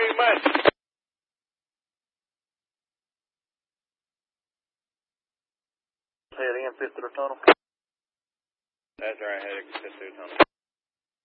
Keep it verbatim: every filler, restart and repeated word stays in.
very much. Heading in Fifth Through Tunnel. That's right, heading to Fifth Through Tunnel.